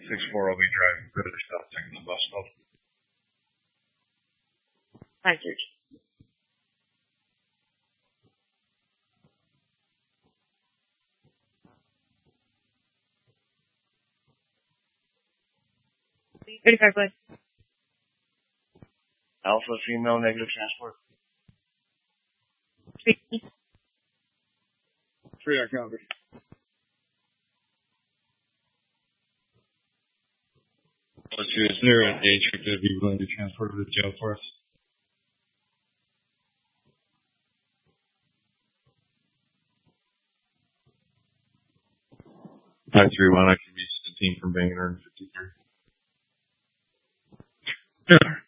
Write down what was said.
6-4 will be driving further south, taking the bus stop. 5-3. $35 play. Alpha, female, negative transport. Speaking. 3 Calgary. Is there an age group that would be willing to transport to the jail for us? 531, I can be 17 from Bangor and 53. Yeah.